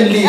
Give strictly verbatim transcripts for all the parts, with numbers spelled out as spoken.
leave.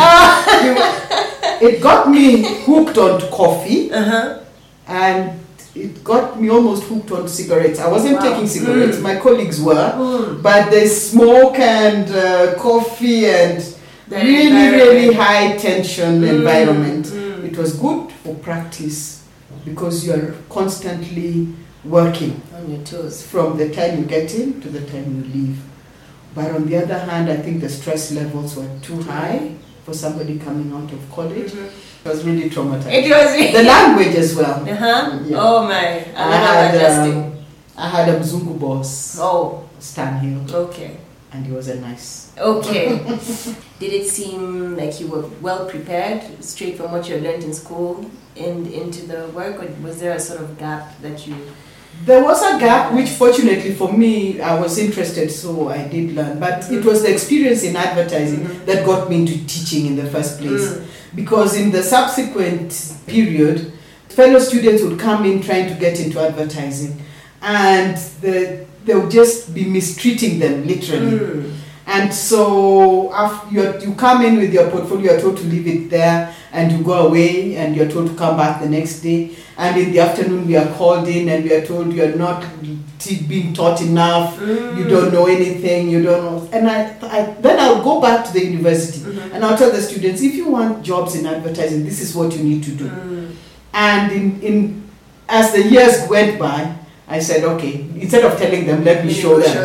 You, it got me hooked on coffee, uh-huh. and it got me almost hooked on cigarettes. I wasn't wow. taking cigarettes, mm. my colleagues were, mm. but the smoke and uh, coffee and the really, really high tension mm. environment. Mm. It was good for practice because you're constantly working on your toes from the time you get in to the time you leave. But on the other hand, I think the stress levels were too high for somebody coming out of college. Mm-hmm. It was really traumatizing. It was really the language as well. Uh-huh. Yeah. Oh my! I, I had um, I had a Mzungu boss. Oh, Stan Hill. Okay. And he was a nice. Okay. Did it seem like you were well prepared, straight from what you learned in school, and into the work, or was there a sort of gap that you? There was a gap, which fortunately for me, I was interested, so I did learn. But mm-hmm. it was the experience in advertising mm-hmm. that got me into teaching in the first place. Mm. Because in the subsequent period, fellow students would come in trying to get into advertising, and the, they would just be mistreating them, literally. Mm. And so after you you come in with your portfolio, you're told to leave it there, and you go away, and you're told to come back the next day. And in the afternoon, we are called in, and we are told you're not t- being taught enough. Mm. You don't know anything. You don't know. And I, I then I'll go back to the university, mm-hmm. and I'll tell the students, if you want jobs in advertising, this is what you need to do. Mm. And in in as the years went by, I said, okay, instead of telling them, let me show them. Show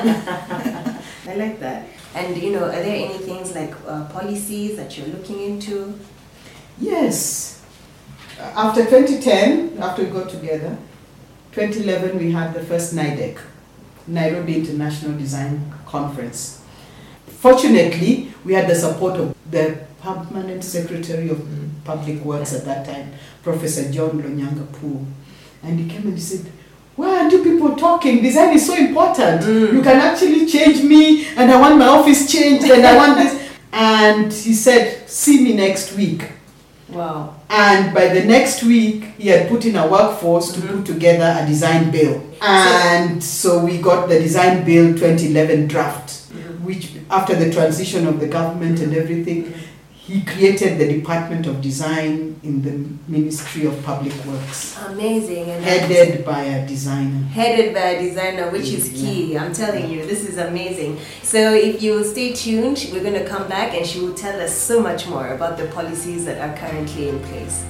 them. I like that. And, you know, are there any things like uh, policies that you're looking into? Yes. After twenty ten, after we got together, twenty eleven we had the first NIDEC, Nairobi International Design Conference. Fortunately, we had the support of the Permanent Secretary of Public Works at that time, Professor John Lonyangapu. And he came and he said, why aren't you people talking? Design is so important. Mm. You can actually change me, and I want my office changed, and I want this. And he said, see me next week. Wow. And by the next week, he had put in a workforce to mm-hmm. put together a design bill. And so we got the design bill twenty eleven draft, mm-hmm. which after the transition of the government and everything, mm-hmm. he created the Department of Design in the Ministry of Public Works. Amazing. And headed by a designer. Headed by a designer, which is key. Yeah. I'm telling you, this is amazing. So if you stay tuned, we're going to come back and she will tell us so much more about the policies that are currently in place.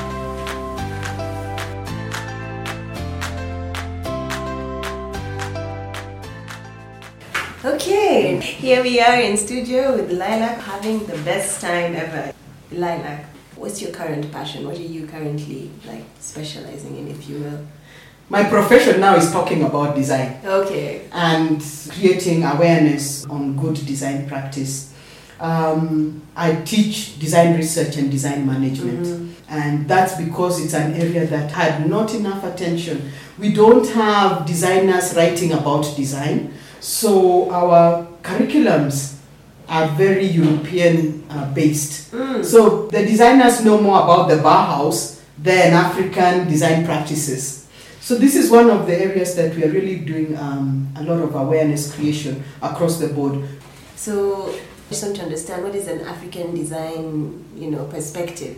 Okay, here we are in studio with Lilac, having the best time ever. Lilac, what's your current passion? What are you currently like specializing in, if you will? My profession now is talking about design. Okay. And creating awareness on good design practice. Um, I teach design research and design management. Mm-hmm. And that's because it's an area that had not enough attention. We don't have designers writing about design. So our curriculums are very European uh, based. Mm. So the designers know more about the Bauhaus than African design practices. So this is one of the areas that we are really doing um, a lot of awareness creation across the board. So I just want to understand, what is an African design, you know, perspective?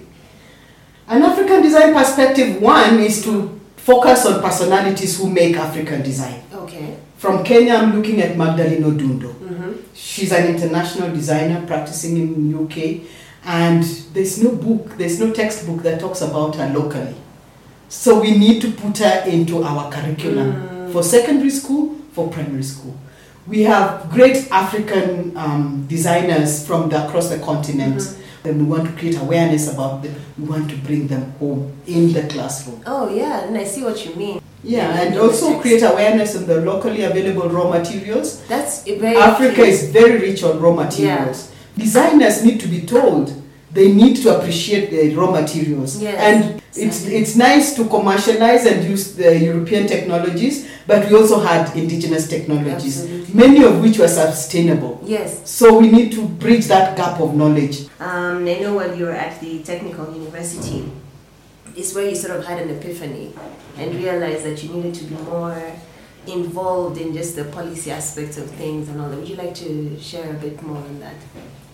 An African design perspective, one, is to focus on personalities who make African design. Okay. From Kenya, I'm looking at Magdalene Odundo. Mm-hmm. She's an international designer practicing in U K, and there's no book, there's no textbook that talks about her locally. So we need to put her into our curriculum mm. for secondary school, for primary school. We have great African um, designers from the, across the continent. Mm-hmm. And we want to create awareness about them. We want to bring them home in the classroom. Oh yeah, and I see what you mean. Yeah, and, and also create awareness on the locally available raw materials. That's very Africa key. is very rich on raw materials. Yeah. Designers need to be told they need to appreciate the raw materials. Yes. And it's it's nice to commercialize and use the European technologies, but we also had indigenous technologies, Absolutely. Many of which were sustainable. Yes. So we need to bridge that gap of knowledge. Um, I know when you were at the Technical University, it's where you sort of had an epiphany and realized that you needed to be more involved in just the policy aspects of things and all that. Would you like to share a bit more on that?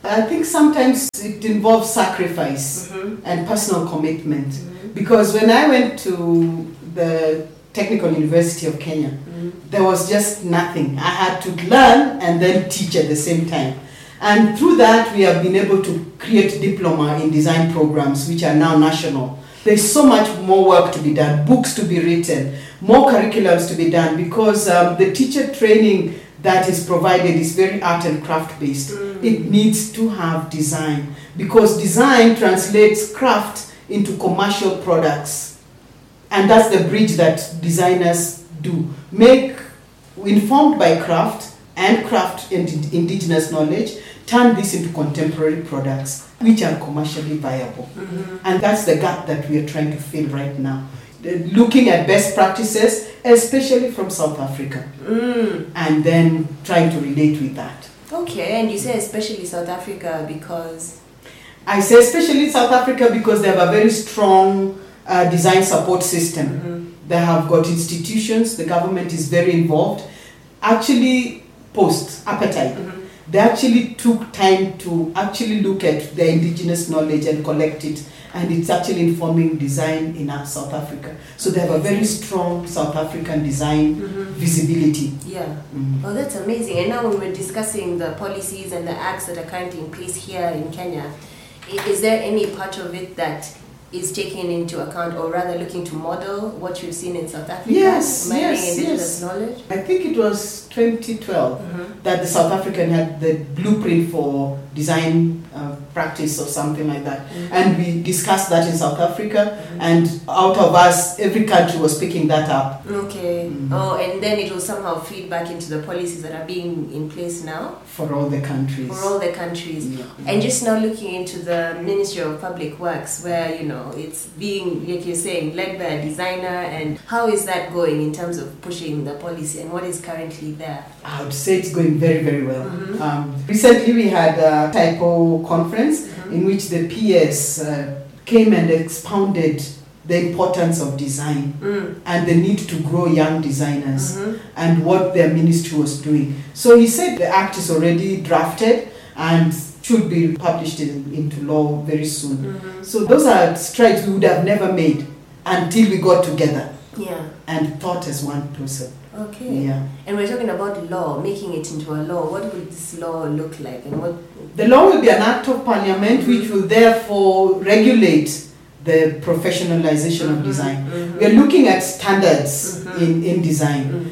I think sometimes it involves sacrifice Mm-hmm. and personal commitment. Mm-hmm. Because when I went to the Technical University of Kenya, Mm-hmm. there was just nothing. I had to learn and then teach at the same time. And through that, we have been able to create diploma in design programs, which are now national. There's so much more work to be done, books to be written, more curriculums to be done, because um, the teacher training that is provided is very art and craft based. Mm. It needs to have design, because design translates craft into commercial products. And that's the bridge that designers do. Make, informed by craft and craft and indigenous knowledge, turn this into contemporary products which are commercially viable. Mm-hmm. And that's the gap that we are trying to fill right now. Looking at best practices, especially from South Africa, Mm. and then trying to relate with that. Okay, and you say especially South Africa because. I say especially South Africa because they have a very strong uh, design support system. Mm-hmm. They have got institutions, the government is very involved. Actually, post appetite. Mm-hmm. They actually took time to actually look at their indigenous knowledge and collect it, and it's actually informing design in uh, South Africa. So they have a very strong South African design Mm-hmm. visibility. Yeah. Mm. Oh, that's amazing. And now when we're discussing the policies and the acts that are currently in place here in Kenya, i- is there any part of it that is taken into account, or rather looking to model what you've seen in South Africa? Yes, mining yes, indigenous yes. knowledge? I think it was twenty twelve Mm-hmm. that the South African had the blueprint for design uh, practice or something like that. Mhm. And we discussed that in South Africa, Mhm. and out of us, every country was picking that up Okay. Mhm. Oh, and then it will somehow feed back into the policies that are being in place now for all the countries. for all the countries. Yeah. And just now looking into the Ministry of Public Works, where, you know, it's being, like you're saying, led by a designer, and how is that going in terms of pushing the policy, and what is currently there? I would say it's going very, very well. Mhm. Um, recently, we had a typo conference Mhm. in which the P S uh, came and expounded the importance of design Mm. and the need to grow young designers Mhm. and what their ministry was doing. So he said the act is already drafted and should be published in, into law very soon. Mhm. So those are strides we would have never made until we got together Yeah. and thought as one person. Okay. Yeah. And we're talking about law, making it into a law. What would this law look like, and what? The law will be an act of parliament which will therefore regulate the professionalization of Mhm. design. Mhm. We are looking at standards Mhm. in, in design. Mm.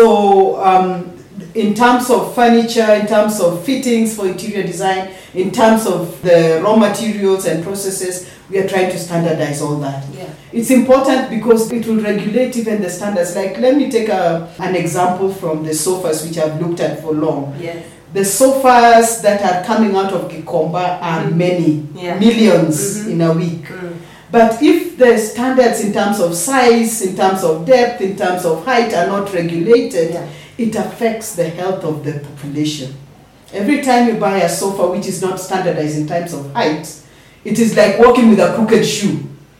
So um, in terms of furniture, in terms of fittings for interior design, in terms of the raw materials and processes, we are trying to standardize all that. Yeah. It's important because it will regulate even the standards. Like, let me take a, an example from the sofas which I've looked at for long. Yes. The sofas that are coming out of Gikomba are Mhm. many, Yeah. millions Mhm. in a week. Mm. But if the standards in terms of size, in terms of depth, in terms of height are not regulated, Yeah. it affects the health of the population. Every time you buy a sofa which is not standardized in terms of height, it is like walking with a crooked shoe.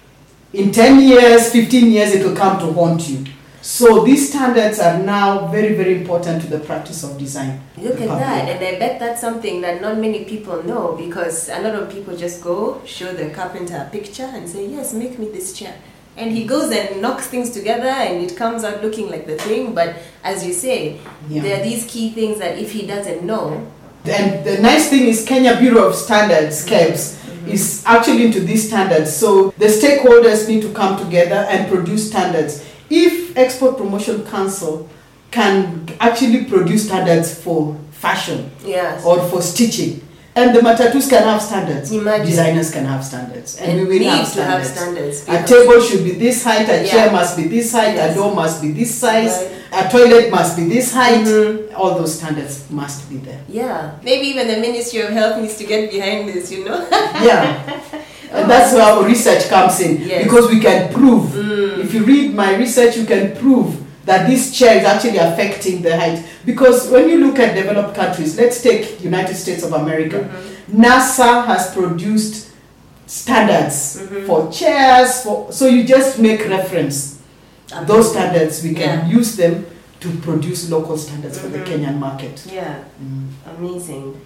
In ten years, fifteen years, it will come to haunt you. So these standards are now very, very important to the practice of design. Look The at public. that, and I bet that's something that not many people know, because a lot of people just go show the carpenter a picture and say, yes, make me this chair. And he goes and knocks things together and it comes out looking like the thing. But as you say, Yeah. there are these key things that if he doesn't know, And the nice thing is Kenya Bureau of Standards, K E B S, is actually into these standards. So the stakeholders need to come together and produce standards. If Export Promotion Council can actually produce standards for fashion yes. or for stitching, and the matatus can have standards, Imagine. designers can have standards, and, And we will need have to have standards. standards. A because- table should be this height, a Yeah. chair must be this height, Yes. a door must be this size, Right. a toilet must be this height. Mhm. All those standards must be there. Yeah. Maybe even the Ministry of Health needs to get behind this, you know? Yeah. And that's where our research comes in. Yes. Because we can prove. Mm. If you read my research, you can prove that this chair is actually affecting the height. Because when you look at developed countries, let's take United States of America. Mhm. NASA has produced standards Mhm. for chairs, for so you just make reference. Those standards, we can Yeah. use them to produce local standards for the Mhm. Kenyan market. Yeah. Mm. Amazing.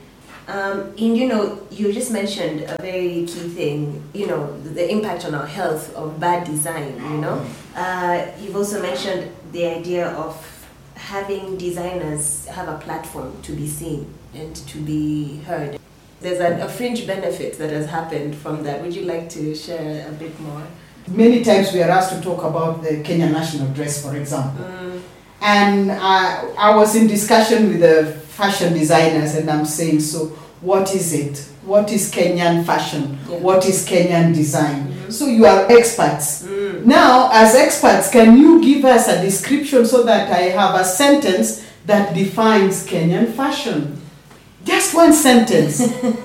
Um, and you know, you just mentioned a very key thing, you know, the impact on our health of bad design, you know. Uh, you've also mentioned the idea of having designers have a platform to be seen and to be heard. There's a, a fringe benefit that has happened from that. Would you like to share a bit more? Many times we are asked to talk about the Kenya national dress, for example. Mm. And I, I was in discussion with the fashion designers, and I'm saying, so what is it? What is Kenyan fashion? Yeah. What is Kenyan design? Mm-hmm. So you are experts. Mm. Now, as experts, can you give us a description so that I have a sentence that defines Kenyan fashion? Just one sentence.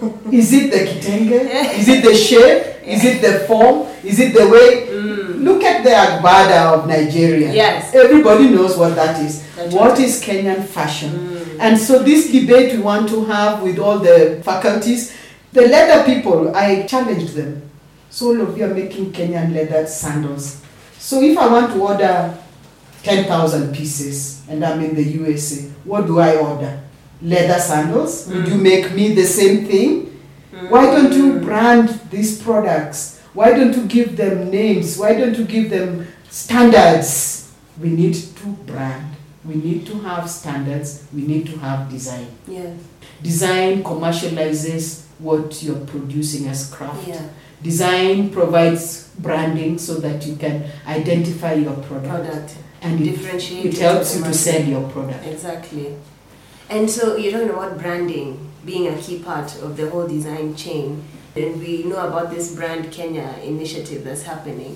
Is it the kitenge? Is it the shape? Is it the form? Is it the way? Mm. Look at the Agbada of Nigeria. Yes. Everybody knows what that is. That's What right. is Kenyan fashion? Mm. And so this debate we want to have with all the faculties, the leather people, I challenged them. So all of you are making Kenyan leather sandals. So if I want to order ten thousand pieces and I'm in the U S A, what do I order? Leather sandals? Mm. Would you make me the same thing? Mm. Why don't you brand these products? Why don't you give them names? Why don't you give them standards? We need to brand. We need to have standards. We need to have design. Yeah. Design commercializes what you're producing as craft. Yeah. Design provides branding so that you can identify your product. Product. And it, Differentiate it helps it you to sell your product. Exactly. And so you're talking about branding being a key part of the whole design chain. And we know about this Brand Kenya initiative that's happening.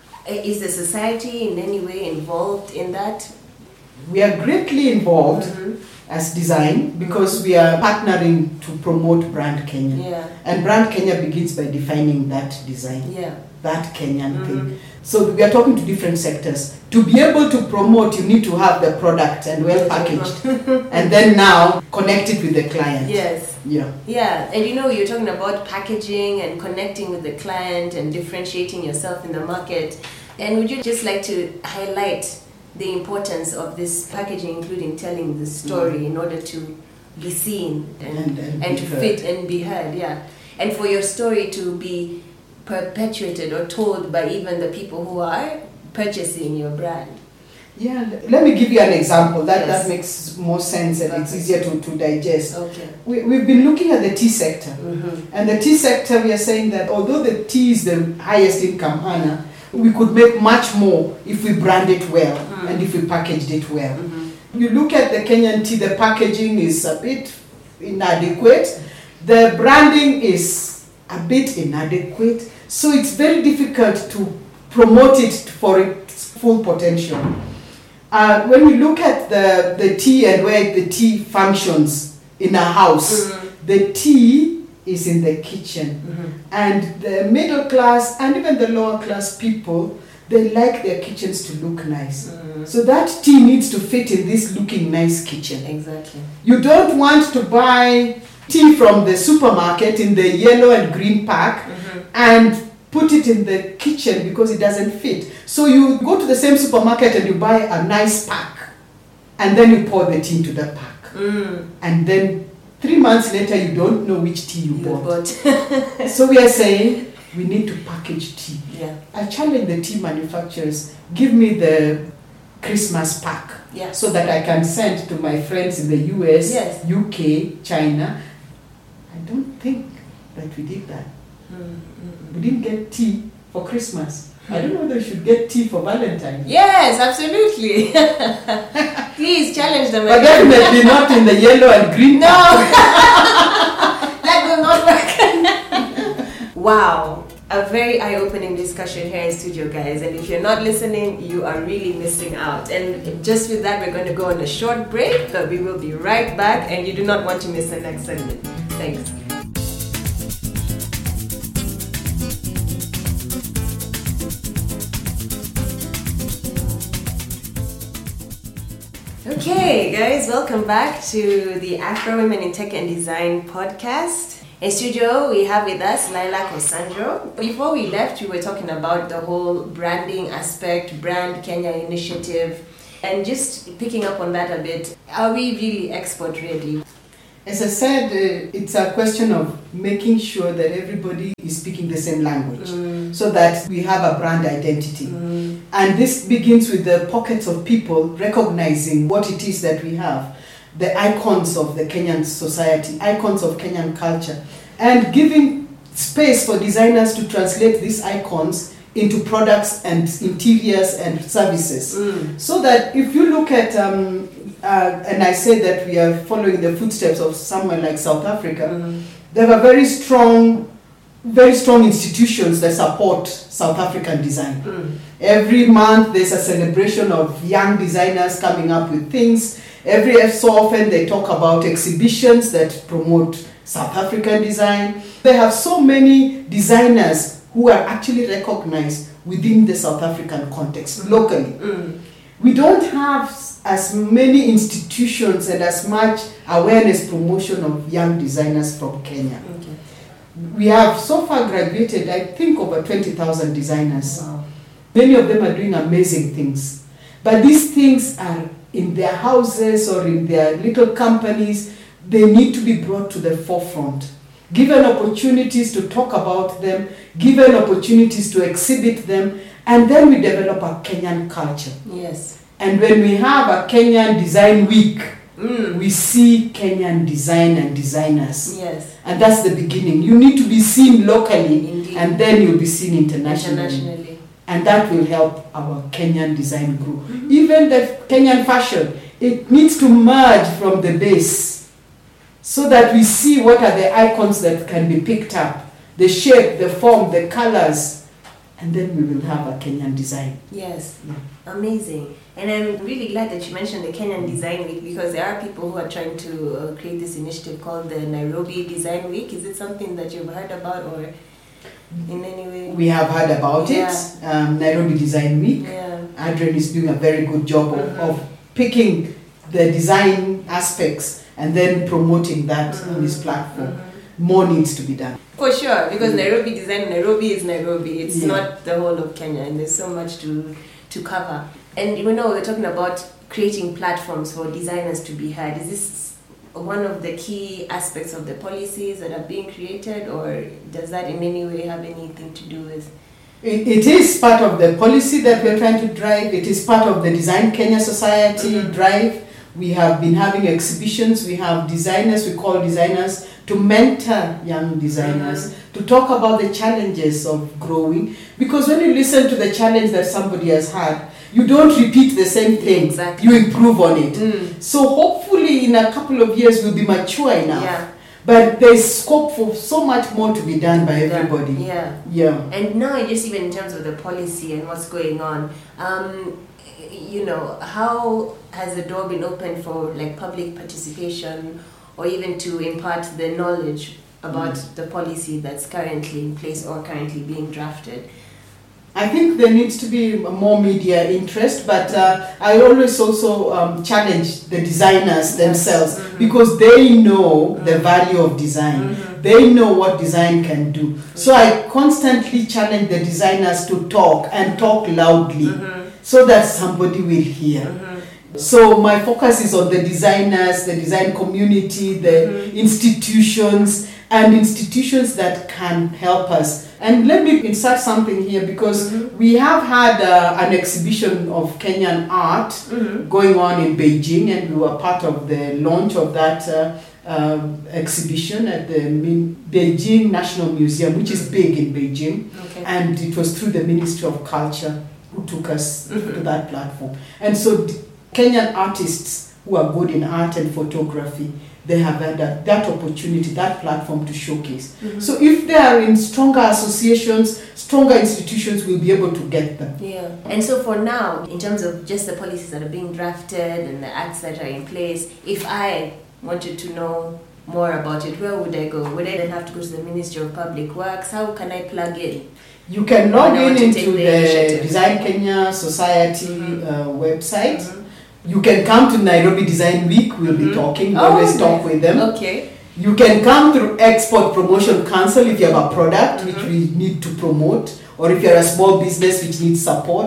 Is the society in any way involved in that? We are greatly involved Mm-hmm. as design because we are partnering to promote Brand Kenya. Yeah. And Brand Kenya begins by defining that design, Yeah. that Kenyan Mm-hmm. thing. So we are talking to different sectors. To be able to promote, you need to have the product and well packaged. And then now connect it with the client. Yes. Yeah. Yeah, and you know, you're talking about packaging and connecting with the client and differentiating yourself in the market. And would you just like to highlight the importance of this packaging, including telling the story mm. in order to be seen and, And, and, and be to heard. fit and be heard, yeah. And for your story to be perpetuated or told by even the people who are purchasing your brand. Yeah, let me give you an example. That, Yes. that makes more sense and it's Perfect. easier to, to digest. Okay. We, we've been looking at the tea sector. Mm-hmm. And the tea sector, we are saying that although the tea is the highest income earner, we could make much more if we brand it well Mm. and if we packaged it well. Mm-hmm. You look at the Kenyan tea, the packaging is a bit inadequate. The branding is a bit inadequate. So it's very difficult to promote it for its full potential. Uh, when we look at the, the tea and where the tea functions in a house, Mm-hmm. the tea is in the kitchen. Mm-hmm. And the middle class and even the lower class people, they like their kitchens to look nice. Mm-hmm. So that tea needs to fit in this looking nice kitchen. Exactly. You don't want to buy tea from the supermarket in the yellow and green pack Mm-hmm. and put it in the kitchen because it doesn't fit. So you go to the same supermarket and you buy a nice pack and then you pour the tea into the pack. Mm. And then three months later you don't know which tea you, You bought. bought. So we are saying we need to package tea. Yeah. I challenge the tea manufacturers, give me the Christmas pack Yeah. so that I can send to my friends in the U S, Yes. U K, China. I don't think that we did that. Mm-hmm. We didn't get tea for Christmas. I don't know whether we should get tea for Valentine's. Yes, absolutely. Please challenge them. But again. definitely not in the yellow and green No, pack. that will not work. Wow. A very eye-opening discussion here in studio, guys. And if you're not listening, you are really missing out. And just with that, we're going to go on a short break, but we will be right back. And you do not want to miss the next segment. Thanks. Okay, guys, welcome back to the Afro Women in Tech and Design podcast. In studio, we have with us Laila Kosandro. Before we left, we were talking about the whole branding aspect, Brand Kenya initiative, and just picking up on that a bit. Are we really export ready? As I said, uh, it's a question of making sure that everybody is speaking the same language Mm. so that we have a brand identity. Mm. And this begins with the pockets of people recognizing what it is that we have, the icons of the Kenyan society, icons of Kenyan culture, and giving space for designers to translate these icons into products and interiors and services. Mm. So that if you look at, um, uh, and I say that we are following the footsteps of somewhere like South Africa, Mm. there are very strong, very strong institutions that support South African design. Mm. Every month there's a celebration of young designers coming up with things. Every so often they talk about exhibitions that promote South African design. They have so many designers who are actually recognized within the South African context, locally. Mm. We don't have as many institutions and as much awareness promotion of young designers from Kenya. Okay. We have so far graduated, I think, over twenty thousand designers. Wow. Many of them are doing amazing things. But these things are in their houses or in their little companies. They need to be brought to the forefront. Given opportunities to talk about them, given opportunities to exhibit them, and then we develop a Kenyan culture. Yes. And when we have a Kenyan Design Week, Mm. we see Kenyan design and designers. Yes. And that's the beginning. You need to be seen locally, Indeed. and then you'll be seen internationally. Internationally. And that will help our Kenyan design grow. Even the Kenyan fashion, it needs to merge from the base so that we see what are the icons that can be picked up, the shape, the form, the colors, and then we will have a Kenyan design. Yes. Yeah. Amazing. And I'm really glad that you mentioned the Kenyan Design Week, because there are people who are trying to uh, create this initiative called the Nairobi Design Week. Is it something that you've heard about or in any way? We have heard about Yeah. it, um, Nairobi Design Week. Yeah. Adrian is doing a very good job of, Mhm. of picking the design aspects and then promoting that on his platform. Mhm. More needs to be done. For sure, because Nairobi Design, Nairobi is Nairobi. It's Yeah. not the whole of Kenya, and there's so much to to cover. And you know, we're talking about creating platforms for designers to be heard. Is this one of the key aspects of the policies that are being created, or does that in any way have anything to do with? It, it is part of the policy that we're trying to drive. It is part of the Design Kenya Society Mhm. drive. We have been having exhibitions. We have designers, we call designers, to mentor young designers, to talk about the challenges of growing. Because when you listen to the challenge that somebody has had, you don't repeat the same thing. Exactly. You improve on it. Mm. So hopefully in a couple of years we'll be mature enough. Yeah. But there's scope for so much more to be done by everybody. Yeah. Yeah. And now, just even in terms of the policy and what's going on, um, you know, how has the door been opened for like public participation, or even to impart the knowledge about Mm. the policy that's currently in place or currently being drafted? I think there needs to be more media interest, but uh, I always also um, challenge the designers themselves, Mhm. because they know the Mhm. value of design. Mhm. They know what design can do. So I constantly challenge the designers to talk and talk loudly Mhm. so that somebody will hear. Mhm. So my focus is on the designers, the design community, the Mhm. institutions, and institutions that can help us. And let me insert something here, because Mhm. we have had uh, an exhibition of Kenyan art Mhm. going on in Beijing, and we were part of the launch of that uh, uh, exhibition at the Min- Beijing National Museum, which is big in Beijing. Okay. And it was through the Ministry of Culture who took us Mhm. to that platform. And so d- Kenyan artists who are good in art and photography, they have had that, that opportunity, that platform to showcase. Mhm. So if they are in stronger associations, stronger institutions, will be able to get them. Yeah. And so for now, in terms of just the policies that are being drafted and the acts that are in place, if I wanted to know more about it, where would I go? Would I then have to go to the Ministry of Public Works? How can I plug in? You can log When I in want to into take the the initiative. Design Kenya Society Mhm. uh, website. Mhm. You can come to Nairobi Design Week, we'll be Mhm. talking, we Oh, always talk nice. with them. Okay. You can come through Export Promotion Council if you have a product which Mhm. we need to promote, or if you're a small business which needs support.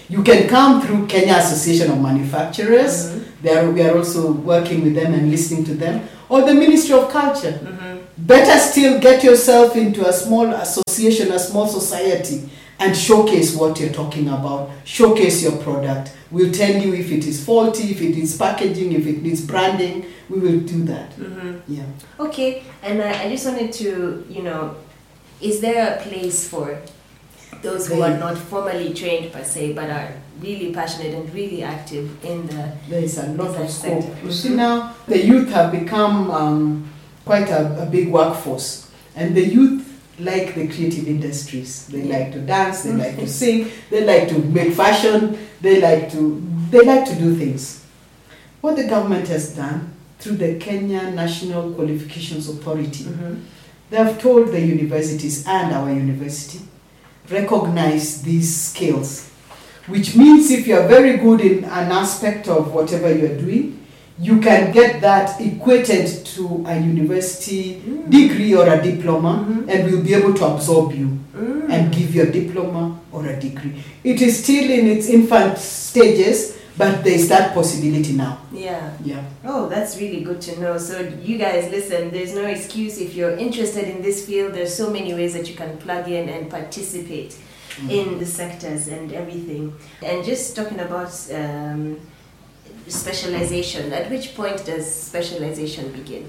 You can come through Kenya Association of Manufacturers. Mm-hmm. They are, we are also working with them and listening to them. Or the Ministry of Culture. Mm-hmm. Better still, get yourself into a small association, a small society, and showcase what you're talking about. Showcase your product. We'll tell you if it is faulty, if it is packaging, if it needs branding. We will do that. Mm-hmm. Yeah. Okay, and I, I just wanted to, you know, is there a place for those who are not formally trained per se, but are really passionate and really active in the There is a lot of scope. sector? You see now, the youth have become um, quite a, a big workforce, and the youth like the creative industries. They Yeah. like to dance, they like to sing, they like to make fashion, they like to they like to do things. What the government has done through the Kenya National Qualifications Authority, Mm-hmm. they have told the universities and our university, recognize these skills, which means if you are very good in an aspect of whatever you are doing, you can get that equated to a university Mm. degree or a diploma, Mhm. and we'll be able to absorb you Mm. and give you a diploma or a degree. It is still in its infant stages, but there's that possibility now. Yeah. Yeah. Oh, that's really good to know. So you guys, listen, there's no excuse if you're interested in this field. There's so many ways that you can plug in and participate in the sectors and everything. And just talking about um, specialization, at which point does specialization begin?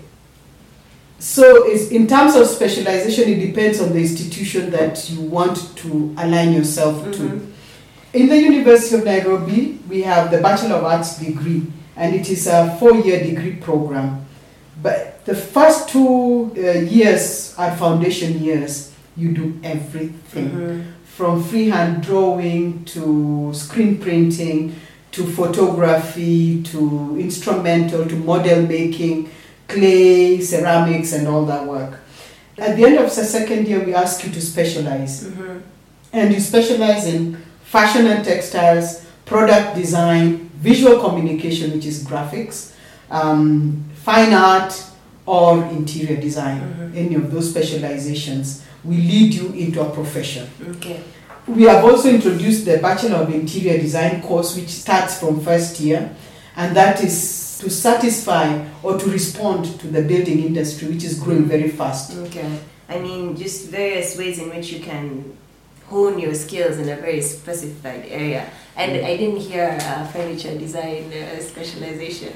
So it's, in terms of specialization, it depends on the institution that you want to align yourself Mhm. to. In the University of Nairobi, we have the Bachelor of Arts degree, and it is a four-year degree program. But the first two uh, years are foundation years. You do everything, Mhm. from freehand drawing to screen printing to photography to instrumental to model making, clay, ceramics, and all that work. At the end of the second year, we ask you to specialize. Mhm. And you specialize in fashion and textiles, product design, visual communication, which is graphics, um, fine art, or interior design. Mhm. Any of those specializations will lead you into a profession. Okay. We have also introduced the Bachelor of Interior Design course, which starts from first year, and that is to satisfy or to respond to the building industry, which is growing very fast. Okay. I mean, just various ways in which you can hone your skills in a very specified area. And I didn't hear uh, furniture design uh, specialization.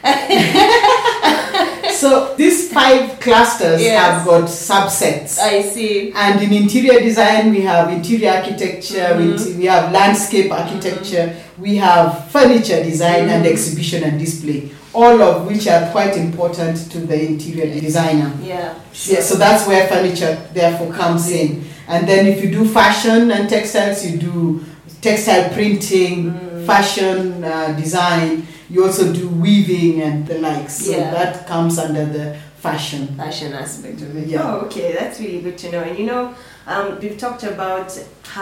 So these five clusters Yes. have got subsets. I see. And in interior design, we have interior architecture, we, Mhm. we have landscape architecture, we have furniture design and Mhm. exhibition and display, all of which are quite important to the interior designer. Yeah. Yeah, so that's where furniture therefore comes in. And then if you do fashion and textiles, you do textile printing, Mm. fashion uh, design, you also do weaving and the likes. So Yeah. that comes under the fashion. Fashion aspect of it. Yeah. Oh, okay, that's really good to know. And you know, um, we've talked about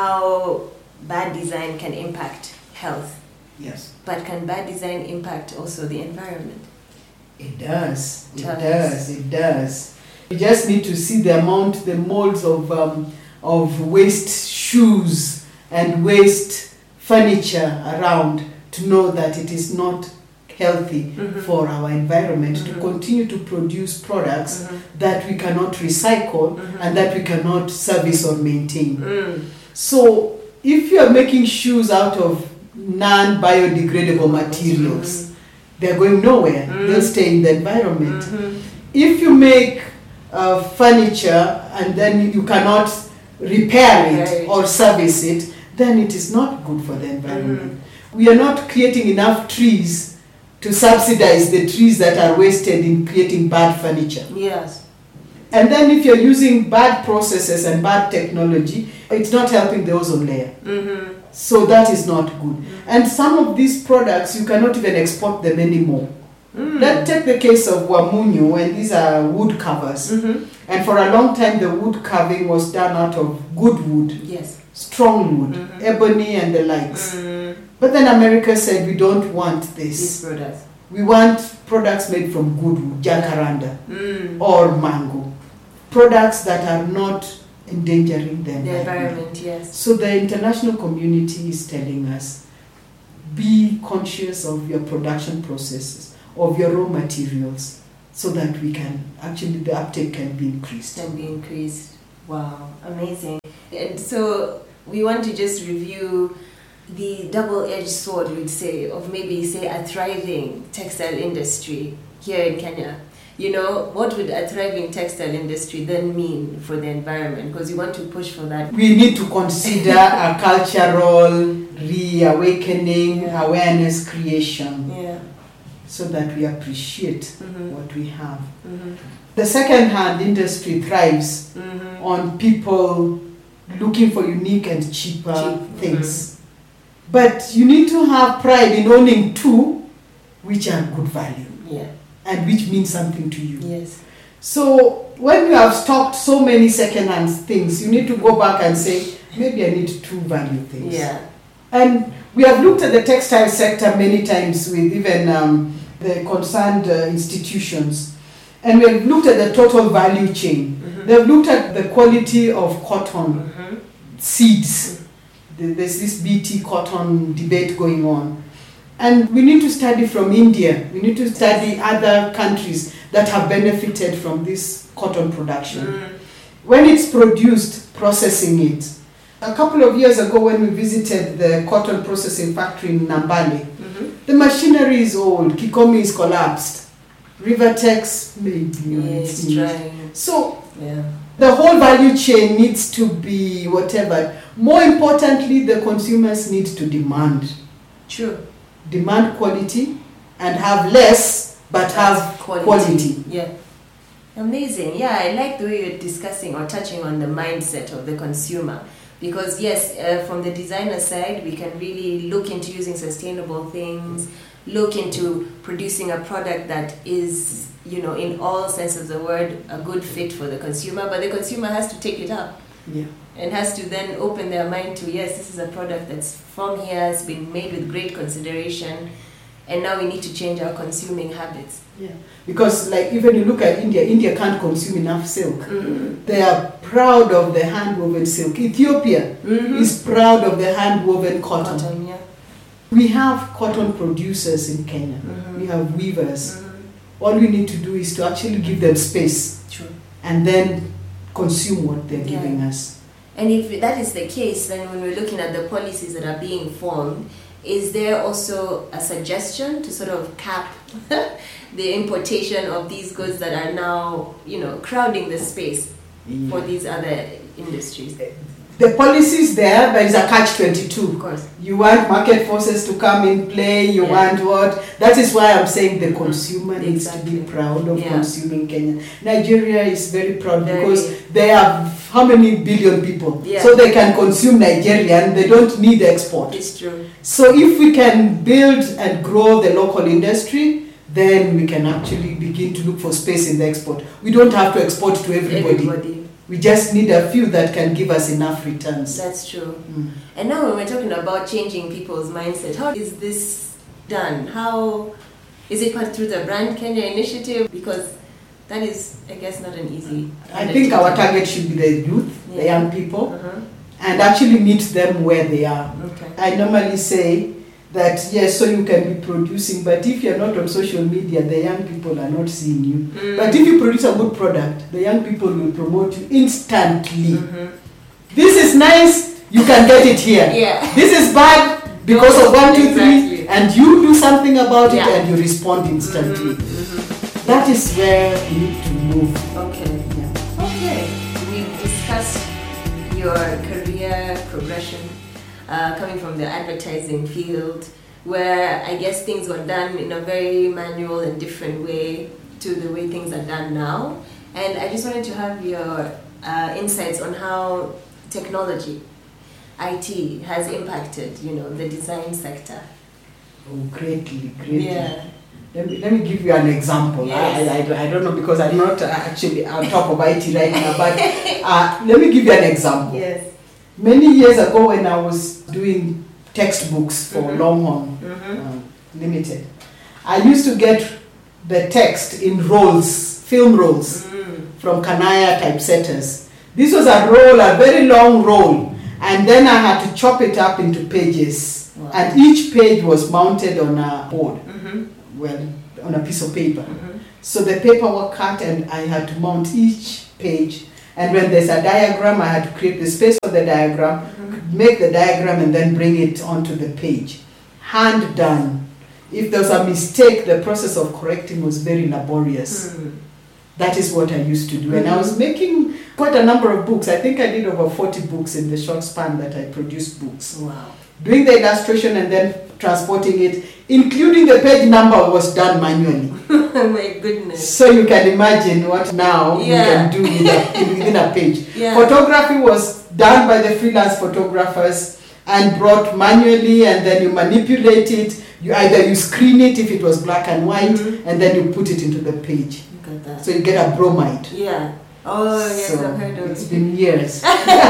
how bad design can impact health, Yes. but can bad design impact also the environment? It does. It Tell us. does. It does. You just need to see the amount, the molds of um, of waste shoes and waste furniture around to know that it is not healthy Mhm. for our environment Mhm. to continue to produce products Mhm. that we cannot recycle Mhm. and that we cannot service or maintain. Mm. So if you are making shoes out of non-biodegradable materials, they're going nowhere. Mm. They'll stay in the environment. Mhm. If you make uh, furniture and then you cannot repair it Right. or service it, then it is not good for the environment. Mhm. We are not creating enough trees to subsidize the trees that are wasted in creating bad furniture. Yes. And then if you're using bad processes and bad technology, it's not helping the ozone layer. Mm-hmm. So that is not good. And some of these products, you cannot even export them anymore. Mm. Let's take the case of Wamunyu, and these are wood covers. Mm-hmm. And for a long time, the wood carving was done out of good wood, Yes. strong wood, Mhm. ebony and the likes. Mm. But then America said, we don't want These this. products. We want products made from good wood, jacaranda Mm. or mango. Products that are not endangering the The environment. environment, yes. So the international community is telling us be conscious of your production processes, of your raw materials, so that we can actually, the uptake can be increased. Can be increased. Wow, amazing. And so we want to just review the double-edged sword, we'd say, of maybe, say, a thriving textile industry here in Kenya. You know, what would a thriving textile industry then mean for the environment? Because you want to push for that. We need to consider a cultural reawakening, yeah. awareness creation, yeah. so that we appreciate mm-hmm. what we have. Mm-hmm. The second-hand industry thrives mm-hmm. on people looking for unique and cheaper Cheap. things. Mm-hmm. But you need to have pride in owning two which are good value. Yeah. And which means something to you. Yes. So when you have stocked so many second-hand things, you need to go back and say, maybe I need two value things. Yeah. And we have looked at the textile sector many times with even um, the concerned uh, institutions. And we have looked at the total value chain. Mm-hmm. They've looked at the quality of cotton mm-hmm. seeds. Mm-hmm. There's this B T cotton debate going on. And we need to study from India. We need to study other countries that have benefited from this cotton production. Mm. When it's produced, processing it. A couple of years ago when we visited the cotton processing factory in Nambale, mm-hmm. the machinery is old, Kikomi is collapsed, Rivertex maybe. Yeah, it's trying. So yeah. the whole value chain needs to be whatever. More importantly, the consumers need to demand. True. Demand quality and have less but have quality. quality. Yeah. Amazing. Yeah, I like the way you're discussing or touching on the mindset of the consumer. Because yes, uh, from the designer side, we can really look into using sustainable things, look into producing a product that is, you know, in all sense of the word, a good fit for the consumer. But the consumer has to take it up. Yeah. And has to then open their mind to, yes, this is a product that's from here, it's been made with great consideration, and now we need to change our consuming habits. Yeah, because like even you look at India, India can't consume enough silk. Mm-hmm. They are proud of the hand-woven silk. Ethiopia mm-hmm. is proud of the hand-woven cotton. cotton yeah. We have cotton producers in Kenya. Mm-hmm. We have weavers. Mm-hmm. All we need to do is to actually give them space. True. And then consume what they're yeah. giving us. And if that is the case, then when we're looking at the policies that are being formed, is there also a suggestion to sort of cap the importation of these goods that are now, you know, crowding the space yeah. for these other industries? The policy is there, but it's a catch twenty-two. Of course. You want market forces to come in play, you yeah. want what? That is why I'm saying the consumer mm-hmm. needs exactly. to be proud of yeah. consuming Kenya. Nigeria is very proud very. because they have how many billion people? Yeah. So they can consume Nigerian, they don't need export. It's true. So if we can build and grow the local industry, then we can actually begin to look for space in the export. We don't have to export to everybody. everybody. We just need a few that can give us enough returns. That's true. Mm. And now when we're talking about changing people's mindset, how is this done? How is it through the Brand Kenya initiative? Because that is, I guess, not an easy. I think our target should be the youth, yeah. the young people, uh-huh. and actually meet them where they are. Okay. I normally say that yes, so you can be producing, but if you're not on social media, the young people are not seeing you. Mm. But if you produce a good product, the young people will promote you instantly. Mm-hmm. This is nice, you can get it here. Yeah. This is bad because no, of one, two, exactly. three, and you do something about yeah. it and you respond instantly. Mm-hmm. Mm-hmm. That is where we need to move. Okay. Yeah. Okay. We've discussed your career progression. Uh, coming from the advertising field, where I guess things were done in a very manual and different way to the way things are done now. And I just wanted to have your uh, insights on how technology, I T, has impacted, you know, the design sector. Oh, greatly, greatly. Yeah. Let me, let me give you an example. Yes. I, I, I don't know because I'm not uh, actually on top of I T right now, but uh, let me give you an example. Yes. Many years ago when I was doing textbooks for mm-hmm. Longhorn mm-hmm. uh, Limited, I used to get the text in rolls, film rolls mm-hmm. from Kanaya typesetters. This was a roll, a very long roll, and then I had to chop it up into pages Wow. And each page was mounted on a board, Mm-hmm. well, on a piece of paper. Mm-hmm. So the paper was cut and I had to mount each page. And when there's a diagram, I had to create the space for the diagram, Mm-hmm. make the diagram and then bring it onto the page. Hand done. If there was a mistake, the process of correcting was very laborious. Mm. That is what I used to do. And I was making quite a number of books. I think I did over forty books in the short span that I produced books. Wow. Doing the illustration and then transporting it, including the page number, was done manually. My goodness. So you can imagine what now Yeah. you can do with a, within a page. Yeah. Photography was done by the freelance photographers and brought manually, and then you manipulate it. You either you screen it if it was black and white, Mhm. and then you put it into the page. Look at that. So you get a bromide. Yeah. Oh, yes, So I've heard of it's it. been years.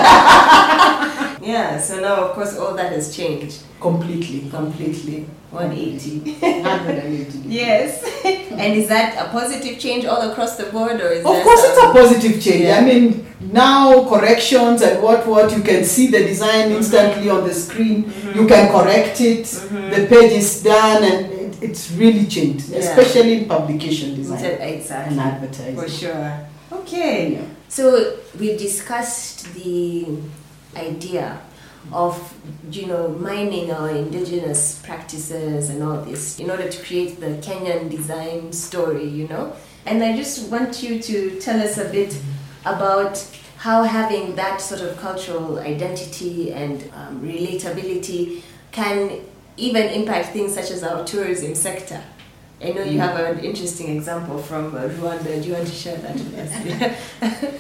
Yeah, so now, of course, all that has changed. Completely, completely. one eighty. one hundred eighty. Yes. And is that a positive change all across the board, or is Of there course, some- it's a positive change. Yeah. I mean, now corrections and what what you can see the design instantly on the screen. Mhm. You can correct it. Mhm. The page is done, and it, it's really changed, Yeah. especially in publication design Exactly. and advertising. For sure. Okay. Yeah. So we've discussed the idea of, you know, mining our indigenous practices and all this in order to create the Kenyan design story, you know. And I just want you to tell us a bit about how having that sort of cultural identity and um, relatability can even impact things such as our tourism sector. I know you have an interesting example from uh, Rwanda. Do you want to share that with us?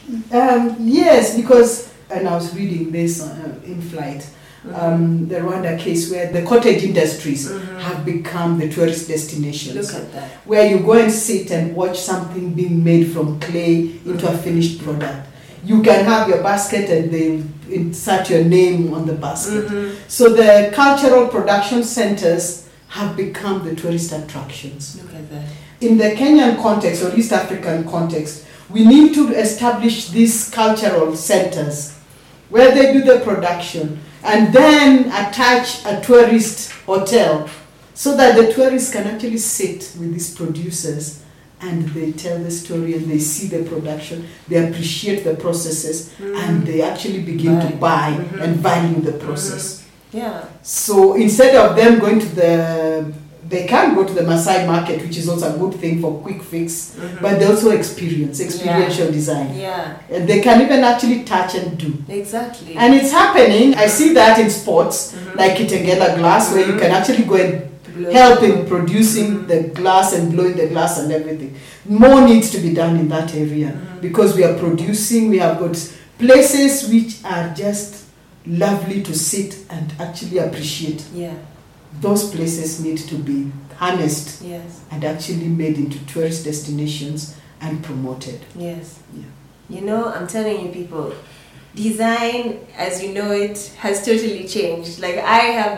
Um, yes, because, and I was reading this uh, in flight, um, the Rwanda case where the cottage industries Mhm. have become the tourist destinations. Look at that. Where you go and sit and watch something being made from clay into a finished product. You can have your basket and they insert your name on the basket. Mhm. So the cultural production centers have become the tourist attractions. Look at that. In the Kenyan context or East African context, we need to establish these cultural centers where they do the production and then attach a tourist hotel so that the tourists can actually sit with these producers and they tell the story and they see the production, they appreciate the processes, and they actually begin to buy Mhm. and value the process. Yeah. So instead of them going to the, they can go to the Maasai market, which is also a good thing for quick fix, Mhm. but they also experience experiential design. Yeah. And they can even actually touch and do. Exactly. And it's happening. I see that in sports, Mhm. like Kitengela glass, where you Mhm. can actually go and Blow. help in producing Mhm. the glass and blowing the glass and everything. More needs to be done in that area Mhm. because we are producing, we have got places which are just lovely to sit and actually appreciate. Yeah. Those places need to be harnessed Yes. and actually made into tourist destinations and promoted. Yes. Yeah. You know, I'm telling you, people, design as you know it has totally changed. Like, I have